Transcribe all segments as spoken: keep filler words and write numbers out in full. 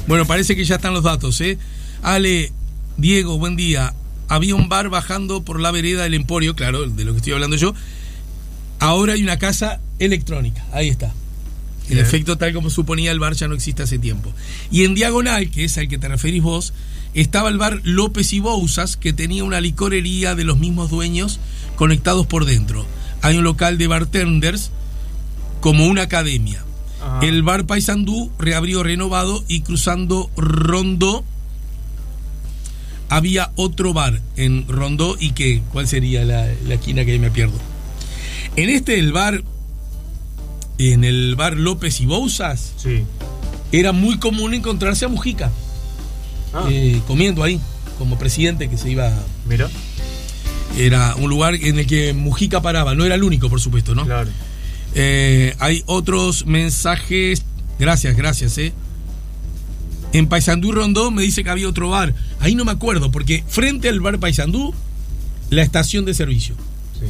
Bueno, parece que ya están los datos, ¿eh? Ale, Diego, buen día. Había un bar bajando por la vereda del Emporio, claro, de lo que estoy hablando yo. Ahora hay una casa electrónica, ahí está. En Bien. efecto, tal como suponía, el bar ya no existe hace tiempo. Y en diagonal, que es al que te referís vos, estaba el bar López y Bouzas, que tenía una licorería de los mismos dueños conectados por dentro. Hay un local de bartenders como una academia. Ajá. El bar Paysandú reabrió renovado y cruzando Rondó había otro bar en Rondó. ¿Y qué? ¿Cuál sería la, la esquina que ahí me pierdo? En este, el bar, en el bar López y Bouzas, Sí. era muy común encontrarse a Mujica Ah, eh, comiendo ahí, como presidente que se iba. mira. Era un lugar en el que Mujica paraba, no era el único, por supuesto, ¿no? Claro. Eh, hay otros mensajes. Gracias, gracias, eh. En Paysandú Rondó me dice que había otro bar. Ahí no me acuerdo, porque frente al bar Paysandú, la estación de servicio. Sí.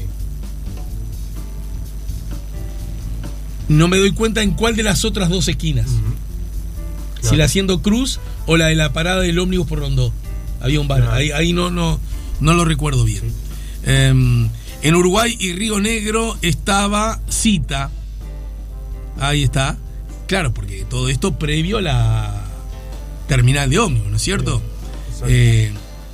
No me doy cuenta en cuál de las otras dos esquinas. Ujú. Si Claro. la Haciendo Cruz o la de la parada del ómnibus por Rondó. Había un bar. Claro. Ahí, ahí no, no, no lo recuerdo bien. Sí. Eh, en Uruguay y Río Negro estaba Cita. Ahí está. Claro, porque todo esto previo a la terminal de ómnibus, ¿no es cierto? Exacto. Eh,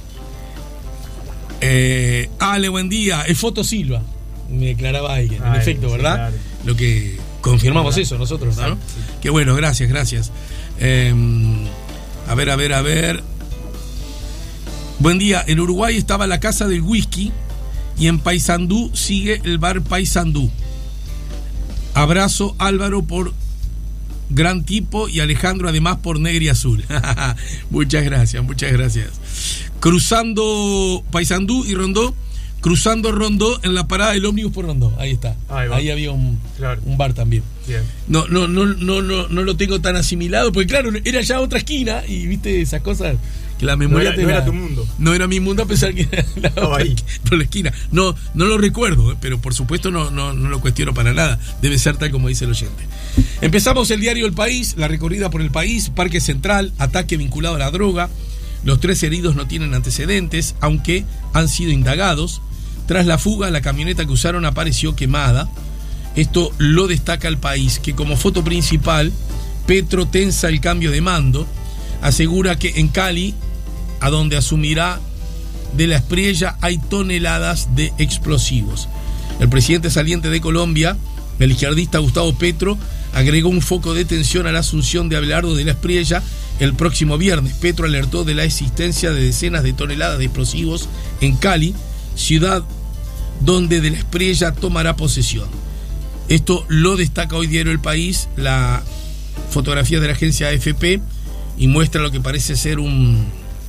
eh, Ale, buen día. Es Foto Silva, me declaraba alguien. En Ay, efecto, sí, ¿verdad? claro. Lo que confirmamos Claro. eso nosotros, ¿no? Exacto, sí. Qué bueno, gracias, gracias. Eh, a ver, a ver, a ver. Buen día. En Uruguay estaba la Casa del Whisky y en Paysandú sigue el bar Paysandú. Abrazo, Álvaro, por gran tipo, y Alejandro además por Negri Azul. Muchas gracias, muchas gracias. Cruzando Paysandú y Rondó, cruzando Rondó en la parada del ómnibus por Rondó. Ahí está. Ahí va. Ahí había un, Claro. un bar también. Bien. No, no, no, no, no, no lo tengo tan asimilado, porque claro, era ya otra esquina y viste esas cosas que la memoria No era- te no la- era tu mundo. No era mi mundo, a pesar que era la Estaba otra ahí. esqui- por la esquina. No, no lo recuerdo, eh, pero por supuesto no, no, no lo cuestiono para nada. Debe ser tal como dice el oyente. Empezamos el diario El País, la recorrida por el país, Parque Central, ataque vinculado a la droga. Los tres heridos no tienen antecedentes, aunque han sido indagados. Tras la fuga, la camioneta que usaron apareció quemada. Esto lo destaca El País, que como foto principal, Petro tensa el cambio de mando. Asegura que en Cali, a donde asumirá de la Espriella, hay toneladas de explosivos. El presidente saliente de Colombia, el izquierdista Gustavo Petro, agregó un foco de tensión a la asunción de Abelardo de la Espriella el próximo viernes. Petro alertó de la existencia de decenas de toneladas de explosivos en Cali, ciudad donde de la Espriella tomará posesión. Esto lo destaca hoy diario El País, la fotografía de la agencia A F P, y muestra lo que parece ser un,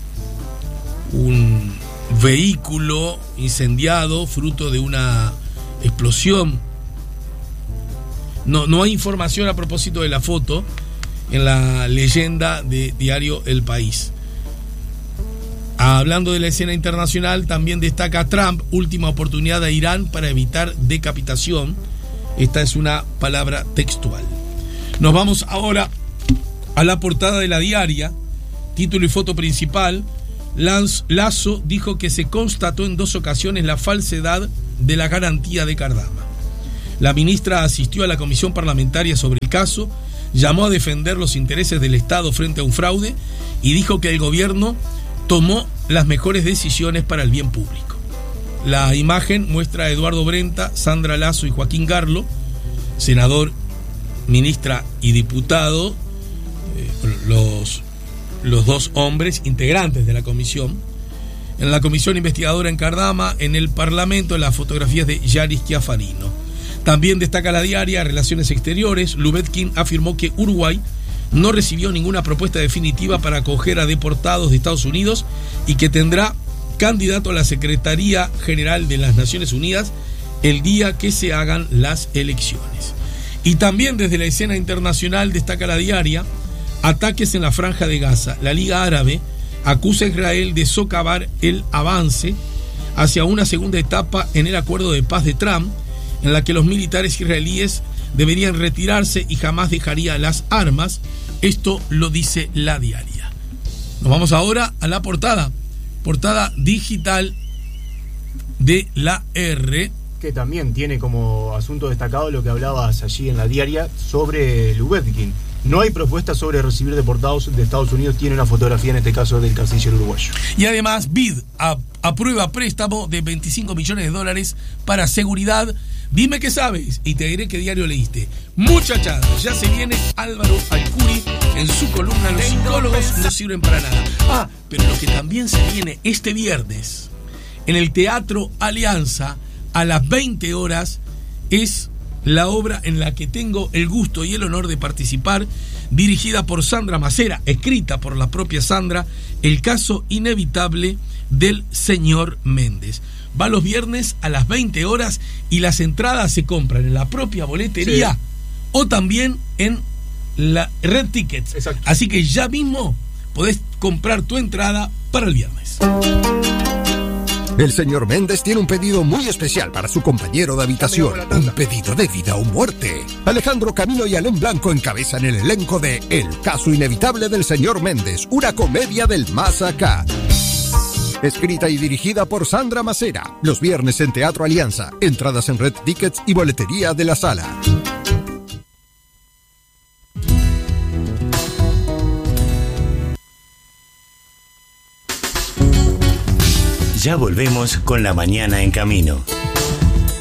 un vehículo incendiado fruto de una explosión. No, no hay información a propósito de la foto en la leyenda de diario El País. Hablando de la escena internacional, también destaca Trump, última oportunidad a Irán para evitar decapitación. Esta es una palabra textual. Nos vamos ahora a la portada de la diaria, título y foto principal. Lance Lasso dijo que se constató en dos ocasiones la falsedad de la garantía de Cardama. La ministra asistió a la comisión parlamentaria sobre el caso, llamó a defender los intereses del Estado frente a un fraude y dijo que el gobierno tomó las mejores decisiones para el bien público. La imagen muestra a Eduardo Brenta, Sandra Lasso y Joaquín Garlo, senador, ministra y diputado, eh, los, los dos hombres integrantes de la comisión. En la comisión investigadora en Cardama, en el Parlamento, las fotografías de Yaris Chiafarino. También destaca la diaria Relaciones Exteriores. Lubetkin afirmó que Uruguay no recibió ninguna propuesta definitiva para acoger a deportados de Estados Unidos y que tendrá candidato a la Secretaría General de las Naciones Unidas el día que se hagan las elecciones. Y también desde la escena internacional destaca la diaria ataques en la Franja de Gaza. La Liga Árabe acusa a Israel de socavar el avance hacia una segunda etapa en el acuerdo de paz de Trump, en la que los militares israelíes deberían retirarse y jamás dejaría las armas, Esto lo dice La Diaria. Nos vamos ahora a la portada. Portada digital de La R. Que también tiene como asunto destacado lo que hablabas allí en La Diaria sobre Lubetkin. No hay propuesta sobre recibir deportados de Estados Unidos. Tiene una fotografía, en este caso, del canciller uruguayo. Y además, B I D a, aprueba préstamo de veinticinco millones de dólares para seguridad. Dime qué sabes y te diré qué diario leíste. Muchachada, ya se viene Álvaro Alcuri en su columna Los psicólogos no sirven para nada. Ah, pero lo que también se viene este viernes en el Teatro Alianza a las veinte horas es la obra en la que tengo el gusto y el honor de participar, dirigida por Sandra Macera, escrita por la propia Sandra, El caso inevitable del señor Méndez. Va los viernes a las veinte horas y las entradas se compran en la propia boletería, sí, o también en la Red Tickets. Exacto. Así que ya mismo podés comprar tu entrada para el viernes. El señor Méndez tiene un pedido muy especial para su compañero de habitación. Un pedido de vida o muerte. Alejandro Camino y Alén Blanco encabezan el elenco de El caso inevitable del señor Méndez, una comedia del más acá. Escrita y dirigida por Sandra Macera. Los viernes en Teatro Alianza. Entradas en Red Tickets y boletería de la sala. Ya volvemos con La Mañana en Camino.